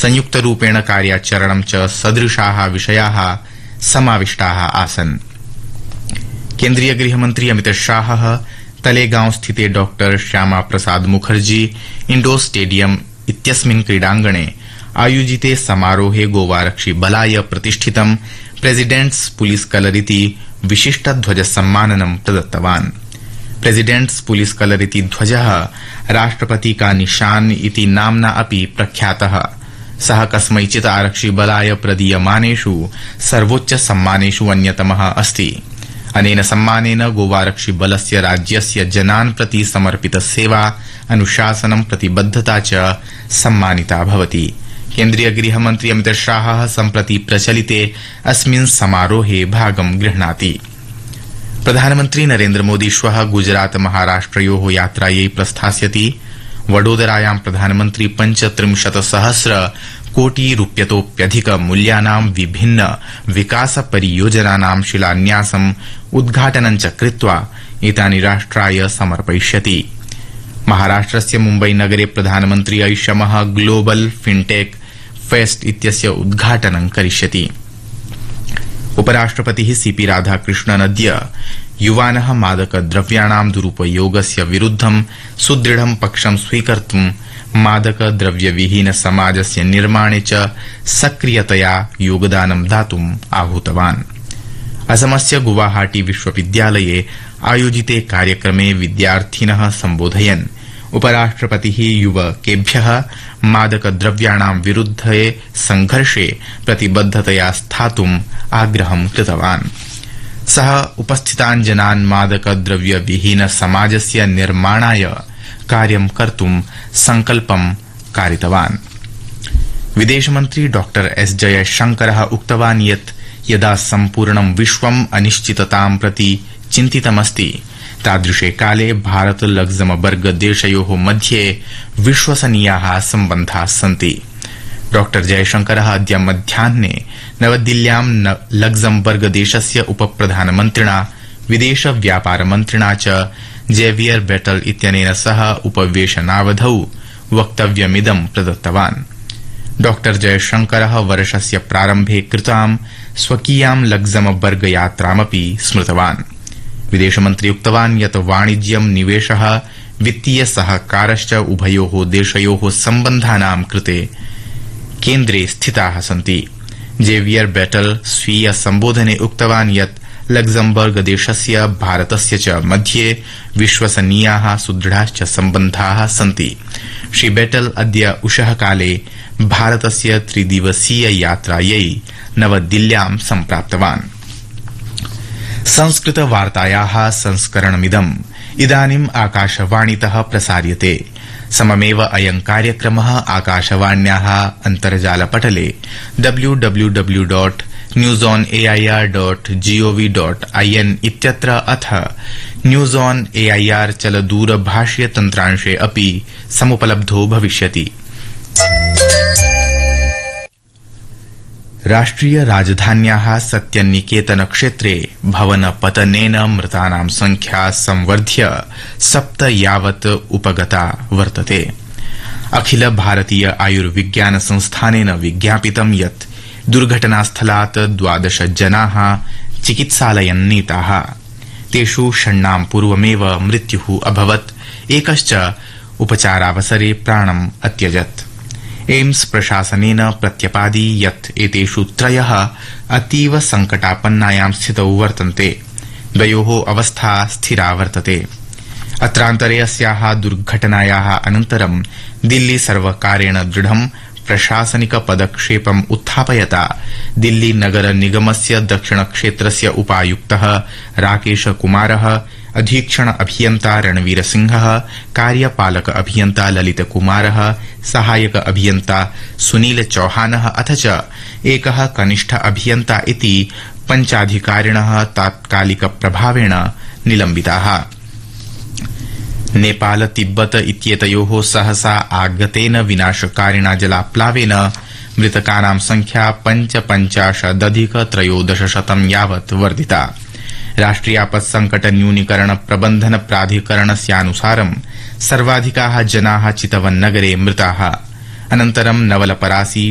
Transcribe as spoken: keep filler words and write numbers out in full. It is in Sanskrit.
संयुक्तरूपेण कार्याचरणं च सदृशाः विषयाः समाविष्टाः आसन्। केन्द्रीय गृहमन्त्री अमित शाहः तलेगांव स्थिते doctor Shyama Prasad Mukherjee indoor stadium इत्यस्मिन् क्रीडाङ्गणे आयोजिते समारोहे गोवारक्षि बलाय प्रतिष्ठितं प्रेसिडेंट्स पुलिस कलर इति विशिष्टध्वज सम्माननं प्रदत्तवान्। प्रेसिडेंट्स पुलिस कलर इति ध्वजः राष्ट्रपति का निशान इति नाम्ना अपि प्रख्यातः। सः कस्मैचित् आरक्षिबलाय प्रदीयमानेषु सर्वोच्च सम्मानेषु अन्यतमः अस्ति। अनेन सम्मानेन गोवारक्षिबलस्य राज्यस्य जनान् प्रति समर्पित सेवा, अनुशासनं, प्रतिबद्धता च सम्मानिता भवति। केन्द्रीय गृहमन्त्री अमित शाहः सम्प्रति प्रचलिते अस्मिन् समारोहे भागं गृह्णाति। प्रधानमन्त्री नरेन्द्र मोदी श्वः गुजरात महाराष्ट्रयोः यात्रायै प्रस्थास्यति। वडोदरायां प्रधानमन्त्री पञ्चत्रिंशत् सहस्र कोटि रूप्यतोप्यधिक मूल्यानां विभिन्न विकास परियोजनानां शिलान्यासम्, उद्घाटनं च कृत्वा एतानि राष्ट्राय समर्पयिष्यति। महाराष्ट्रस्य मुम्बई नगरे प्रधानमन्त्री ऐषमः ग्लोबल फिनटेक फेस्ट इत्यस्य उद्घाटनं करिष्यति। उपराष्ट्रपतिः सीपी राधाकृष्णन् अद्य युवानः मादकद्रव्याणां दुरुपयोगस्य विरुद्धं सुदृढं पक्षं स्वीकर्तुं मादकद्रव्यविहीन समाजस्य निर्माणे च सक्रियतया योगदानं दातुम् आहूतवान्। असमस्य गुवाहाटी विश्वविद्यालये आयोजिते कार्यक्रमे विद्यार्थिनः सम्बोधयन् उपराष्ट्रपतिः युवकेभ्यः मादकद्रव्याणां विरुद्धे संघर्षे प्रतिबद्धतया स्थातुम् आग्रहं कृतवान्। सः उपस्थितान् जनान् मादकद्रव्यविहीन समाजस्य निर्माणाय कार्यं कर्तुं संकल्पं कारितवान्। विदेशमन्त्री डॉ एस जयशंकरः उक्तवान् यत् यदा सम्पूर्णं विश्वम् अनिश्चिततां प्रति चिन्तितमस्ति, तादृशे काले भारत लग्जमबर्ग देशयोः मध्ये विश्वसनीयाः सम्बन्धाः सन्ति। डॉ जयशंकरः अद्य मध्याह्ने नवदिल्ल्यां लग्जमबर्ग देशस्य उपप्रधानमन्त्रिणा विदेश व्यापार मन्त्रिणा च जेवियर बेटल इत्यनेन सह उपवेशनावधौ वक्तव्यमिदं प्रदत्तवान्। डॉ जयशंकरः वर्षस्य प्रारम्भे कृतां स्वकीयां लग्जमबर्ग यात्रामपि स्मृतवान्। विदेशमन्त्री उक्तवान् यत् वाणिज्यं, निवेशः, वित्तीय सहकारश्च उभयोः देशयोः सम्बन्धानां कृते केन्द्रे स्थिताः सन्ति। जेवियर बेटल स्वीय सम्बोधने उक्तवान् यत् लग्जमबर्ग देशस्य भारतस्य च मध्ये विश्वसनीयाः सुदृढाश्च सम्बन्धाः सन्ति। श्री बेटल अद्य उषः काले भारतस्य त्रिदिवसीय यात्रायै नवदिल्ल्यां सम्प्राप्तवान्। संस्कृत वार्तायाः संस्करणमिदम् इदानीम् आकाशवाणीतः प्रसार्यते। सममेव अयं कार्यक्रमः आकाशवाण्याः अन्तर्जालपटले W W W dot news on AIR dot gov dot IN इत्यत्र अथ न्यूज ऑन एआईआर चलदूरभाषीय तन्त्रांशे अपि समुपलब्धो भविष्यति। राष्ट्रिय राजधान्याः सत्यनिकेतन क्षेत्रे भवनपतनेन मृतानां संख्या संवर्ध्य सप्त यावत् उपगता वर्तते। अखिल भारतीय आयुर्विज्ञान संस्थानेन विज्ञापितं यत् दुर्घटनास्थलात् द्वादश जनाः चिकित्सालयन्नीताः। तेषु षण्णां पूर्वमेव मृत्युः अभवत्, एकश्च उपचारावसरे प्राणम् अत्यजत्। एम्स प्रशासनेन प्रत्यपादि यत् एतेषु त्रयः अतीव संकटापन्नायां स्थितौ वर्तन्ते। द्वयोः अवस्था स्थिरा वर्तते। अत्रान्तरे अस्याः दुर्घटनायाः अनन्तरं दिल्ली सर्वकारेण दृढं प्रशासनिक पदक्षेपम् उत्थापयता दिल्ली नगर निगमस्य दक्षिण क्षेत्रस्य उपायुक्तः राकेश कुमारः, अधीक्षण अभियन्ता रणवीर सिंहः, कार्यपालक अभियन्ता ललित कुमारः, सहायक अभियन्ता सुनील चौहानः अथ च एकः कनिष्ठ अभियन्ता इति पञ्चाधिकारिणः तात्कालिक प्रभावेण निलम्बिताः। नेपाल तिब्बत इत्येतयोः सहसा आगतेन विनाशकारिणा जलाप्लावेन मृतकानां संख्या पञ्चपञ्चाशदधिक त्रयोदशशतं यावत् वर्धिता। राष्ट्रियापत्संकट न्यूनीकरण प्रबन्धन प्राधिकरणस्यानुसारं सर्वाधिकाः जनाः चितवन्नगरे मृताः। अनन्तरं नवलपरासी,